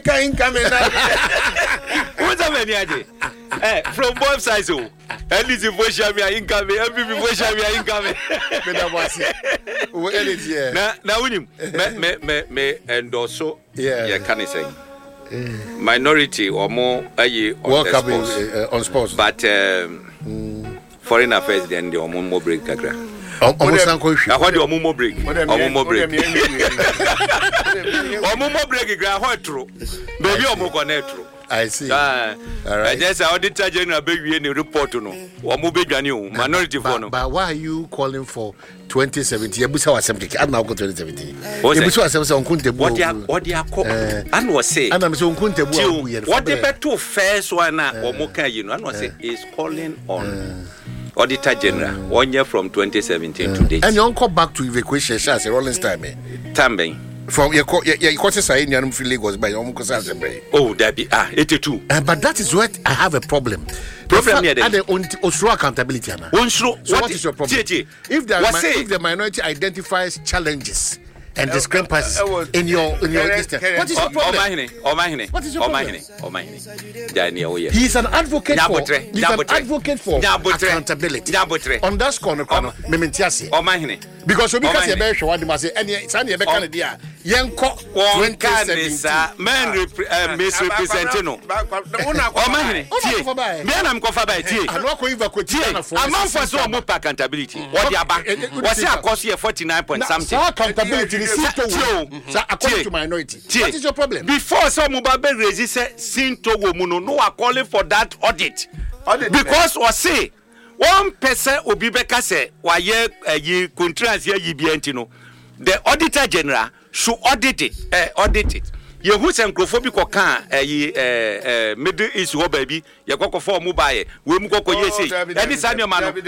America income What's a many idea? From both sides, oh, at least if we share me income, MVP we share me income. Now, me and also, yeah, can I say minority or more on sports, but foreign affairs then the more break. I want the Omumo break. Omumo break. Omumo break. True. Maybe Omumo netro. I see. All right. Yes, I auditor general baby any report no. Omumo jani minority for no. But why are you calling for 2017? Ebusa was 17. I'm now go 2017. Ebusa was 17 on Kunte. What they are called? And was say. And I'm so Kunte. What the better first one Omuka you know? And was say is calling on. Auditor General, 1 year from 2017 to date. And you come back to evacuation as a rolling time. Tambing. From your courses are in your Lagos by your Oh, that be 82. But that is where I have a problem. Problem here. And the accountability. So what is your problem? If the minority identifies challenges and discrepancies in your distance, what is your problem? What is your problem? He is an advocate for accountability. On that corner, because we can say what must say any Sunday Canada, Yanko 2017 men misrepresenting no. I'm for so more accountability. What the back? What's your cost here 49 point something? Accountability according to minority. What is your problem? Before some Mubabe resist Sinto Womuno, no are calling for that audit. Because was say 1% Obibeka say why ye contrast ye bientino. The Auditor General should audit it. You who's anthrophobic or can Middle East war baby, you go for mobile, we go for yes, any son of man.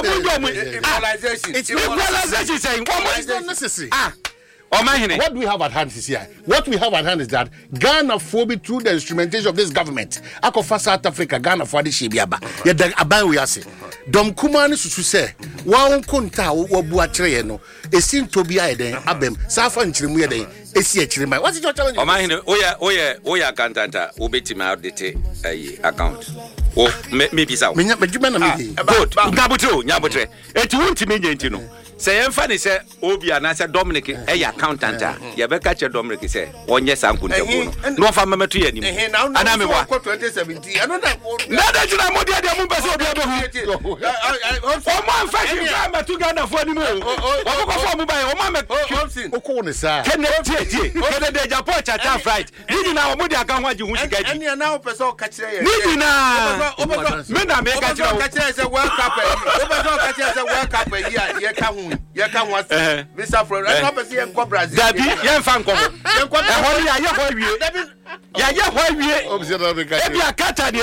It's realization saying, what is not necessary? What we have at hand is here. What we have at hand is that Ghana phobia through the instrumentation of this government. Akofa South Africa, Ghana for the Shibiaba. Yet the Aban we are saying. Dom Kumani to say, one kunta or buatreno, a sin to be a abem, Safan Chimwede, a CH. What is your challenge? Oya Cantanta, Ubeti my audit account. Oh, maybe so. Good. Nabutre. It won't mean you know. Say Enfani say Obi anasa Dominic accountant. You be catch Dominic say 1 year sanku no fa mama to yani. Ana me wa 2017. I know that. Na that you na mo dia mo be so obi abehu. O man fa you ma to Ghana for ni mo. O ko for mo buy o man me Thompson. O ko ni sa. Kene tie. Kene de Japan chata fright. Ni na o mo dia kan ho agi hu sika ji. Eni na o person ka kire ye. Ni na. Me na me ka kire. O ka kire say World Cup. O person ka kire say World Cup ye ka hu. You can watch Mr. Flores. I never see him go Brazil. Dabi, you fan come. You come. Why we? Yeah, why we? Observe the guy. Ebi akata ni